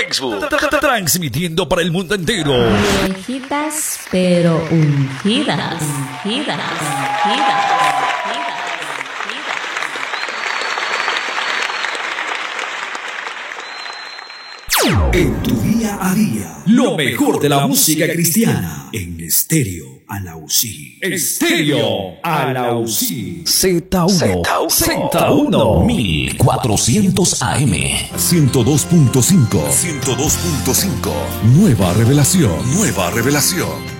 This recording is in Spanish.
Facebook. Transmitiendo para el mundo entero. Viejitas pero ungidas. En tu día a día, lo mejor de la música cristiana en Estéreo Alausí. Estéreo Alausí. Z1 1400 AM 102.5 Nueva revelación.